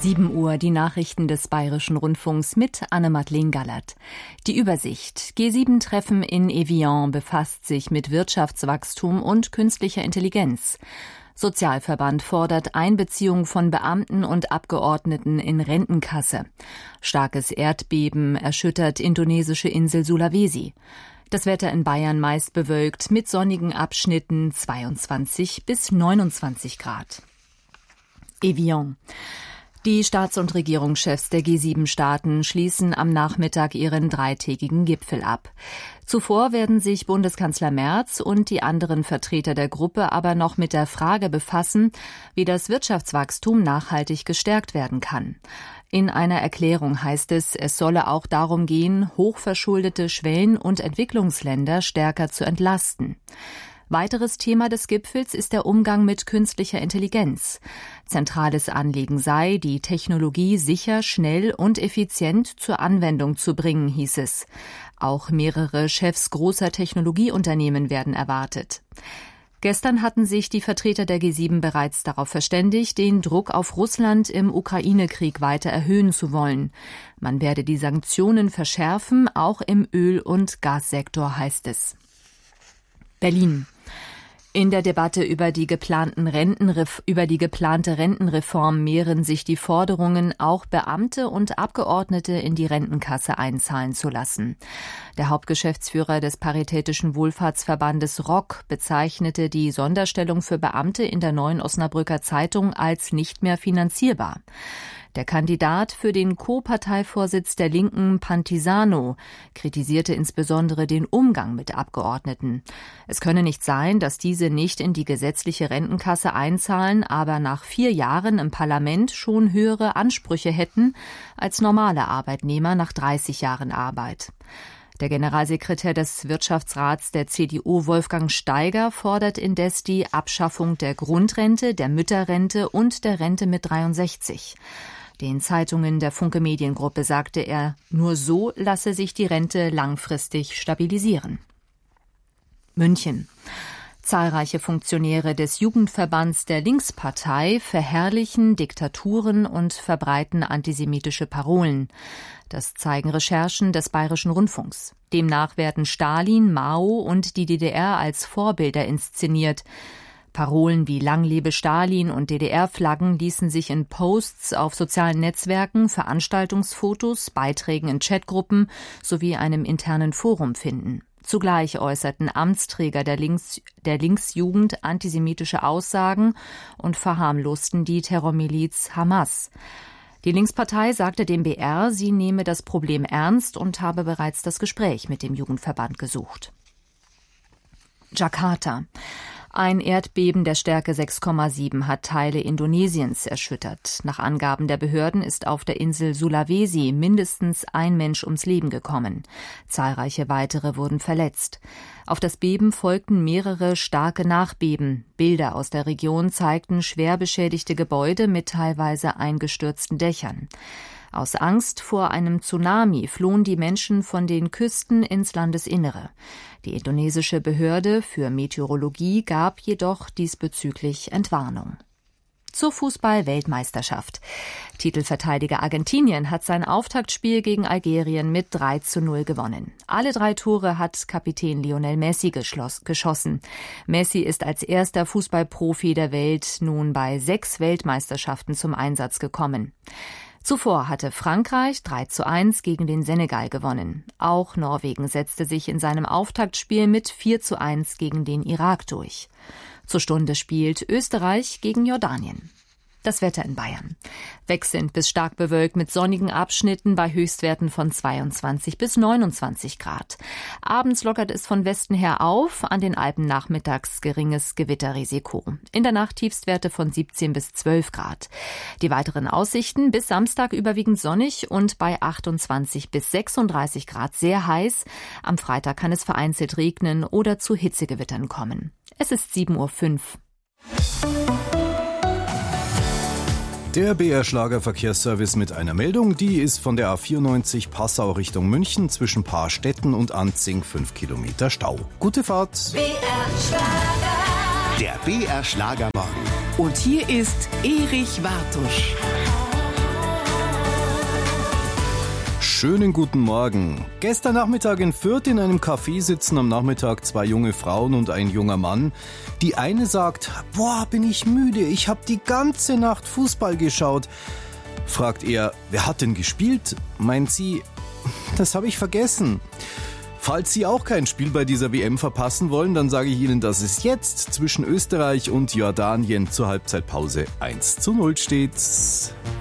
7 Uhr, die Nachrichten des Bayerischen Rundfunks mit Anne-Madeleine Gallert. Die Übersicht. G7-Treffen in Evian befasst sich mit Wirtschaftswachstum und künstlicher Intelligenz. Sozialverband fordert Einbeziehung von Beamten und Abgeordneten in Rentenkasse. Starkes Erdbeben erschüttert indonesische Insel Sulawesi. Das Wetter in Bayern meist bewölkt mit sonnigen Abschnitten 22 bis 29 Grad. Evian. Die Staats- und Regierungschefs der G7-Staaten schließen am Nachmittag ihren dreitägigen Gipfel ab. Zuvor werden sich Bundeskanzler Merz und die anderen Vertreter der Gruppe aber noch mit der Frage befassen, wie das Wirtschaftswachstum nachhaltig gestärkt werden kann. In einer Erklärung heißt es solle auch darum gehen, hochverschuldete Schwellen- und Entwicklungsländer stärker zu entlasten. Weiteres Thema des Gipfels ist der Umgang mit künstlicher Intelligenz. Zentrales Anliegen sei, die Technologie sicher, schnell und effizient zur Anwendung zu bringen, hieß es. Auch mehrere Chefs großer Technologieunternehmen werden erwartet. Gestern hatten sich die Vertreter der G7 bereits darauf verständigt, den Druck auf Russland im Ukraine-Krieg weiter erhöhen zu wollen. Man werde die Sanktionen verschärfen, auch im Öl- und Gassektor, heißt es. Berlin. In der Debatte über die geplante Rentenreform mehren sich die Forderungen, auch Beamte und Abgeordnete in die Rentenkasse einzahlen zu lassen. Der Hauptgeschäftsführer des Paritätischen Wohlfahrtsverbandes ROC bezeichnete die Sonderstellung für Beamte in der Neuen Osnabrücker Zeitung als nicht mehr finanzierbar. Der Kandidat für den Co-Parteivorsitz der Linken, Pantisano, kritisierte insbesondere den Umgang mit Abgeordneten. Es könne nicht sein, dass diese nicht in die gesetzliche Rentenkasse einzahlen, aber nach 4 Jahren im Parlament schon höhere Ansprüche hätten als normale Arbeitnehmer nach 30 Jahren Arbeit. Der Generalsekretär des Wirtschaftsrats der CDU, Wolfgang Steiger, fordert indes die Abschaffung der Grundrente, der Mütterrente und der Rente mit 63. Den Zeitungen der Funke Mediengruppe sagte er, nur so lasse sich die Rente langfristig stabilisieren. München. Zahlreiche Funktionäre des Jugendverbands der Linkspartei verherrlichen Diktaturen und verbreiten antisemitische Parolen. Das zeigen Recherchen des Bayerischen Rundfunks. Demnach werden Stalin, Mao und die DDR als Vorbilder inszeniert. Parolen wie Lang lebe Stalin und DDR-Flaggen ließen sich in Posts auf sozialen Netzwerken, Veranstaltungsfotos, Beiträgen in Chatgruppen sowie einem internen Forum finden. Zugleich äußerten Amtsträger der Linksjugend antisemitische Aussagen und verharmlosten die Terrormiliz Hamas. Die Linkspartei sagte dem BR, sie nehme das Problem ernst und habe bereits das Gespräch mit dem Jugendverband gesucht. Jakarta. Ein Erdbeben der Stärke 6,7 hat Teile Indonesiens erschüttert. Nach Angaben der Behörden ist auf der Insel Sulawesi mindestens ein Mensch ums Leben gekommen. Zahlreiche weitere wurden verletzt. Auf das Beben folgten mehrere starke Nachbeben. Bilder aus der Region zeigten schwer beschädigte Gebäude mit teilweise eingestürzten Dächern. Aus Angst vor einem Tsunami flohen die Menschen von den Küsten ins Landesinnere. Die indonesische Behörde für Meteorologie gab jedoch diesbezüglich Entwarnung. Zur Fußball-Weltmeisterschaft. Titelverteidiger Argentinien hat sein Auftaktspiel gegen Algerien mit 3:0 gewonnen. Alle 3 Tore hat Kapitän Lionel Messi geschossen. Messi ist als erster Fußballprofi der Welt nun bei 6 Weltmeisterschaften zum Einsatz gekommen. Zuvor hatte Frankreich 3:1 gegen den Senegal gewonnen. Auch Norwegen setzte sich in seinem Auftaktspiel mit 4:1 gegen den Irak durch. Zur Stunde spielt Österreich gegen Jordanien. Das Wetter in Bayern. Wechselnd bis stark bewölkt mit sonnigen Abschnitten bei Höchstwerten von 22 bis 29 Grad. Abends lockert es von Westen her auf, an den Alpen nachmittags geringes Gewitterrisiko. In der Nacht Tiefstwerte von 17 bis 12 Grad. Die weiteren Aussichten bis Samstag überwiegend sonnig und bei 28 bis 36 Grad sehr heiß. Am Freitag kann es vereinzelt regnen oder zu Hitzegewittern kommen. Es ist 7:05 Uhr. Der BR-Schlager-Verkehrsservice mit einer Meldung, die ist von der A94 Passau Richtung München zwischen Paarstetten und Anzing 5 Kilometer Stau. Gute Fahrt! Der BR-Schlagermorgen. Und hier ist Erich Wartusch. Schönen guten Morgen. Gestern Nachmittag in Fürth in einem Café sitzen am Nachmittag 2 junge Frauen und ein junger Mann. Die eine sagt, boah, bin ich müde, ich habe die ganze Nacht Fußball geschaut. Fragt er, wer hat denn gespielt? Meint sie, das habe ich vergessen. Falls Sie auch kein Spiel bei dieser WM verpassen wollen, dann sage ich Ihnen, dass es jetzt zwischen Österreich und Jordanien zur Halbzeitpause 1:0 steht.